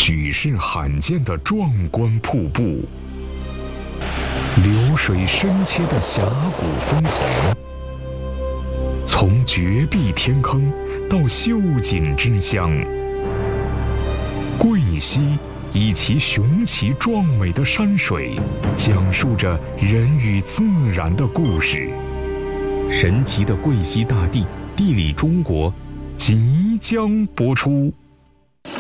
举世罕见的壮观瀑布，流水深切的峡谷峰丛，从绝壁天坑到秀锦之乡，贵溪以其雄奇壮美的山水，讲述着人与自然的故事。神奇的贵溪大地，地理中国即将播出。